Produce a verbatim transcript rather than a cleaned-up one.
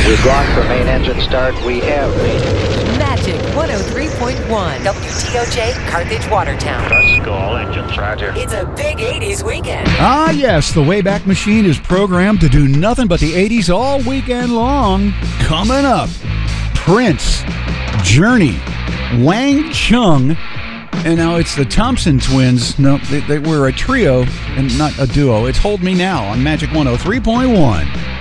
We've gone for main engine start. We have main engine. Magic one oh three point one. W T O J, Carthage, Watertown. Let's go, all engines. Roger. It's a big eighties weekend. Ah, yes, the Wayback Machine is programmed to do nothing but the eighties all weekend long. Coming up, Prince, Journey, Wang Chung, and now it's the Thompson Twins. No, they, they were a trio and not a duo. It's Hold Me Now on Magic one oh three point one.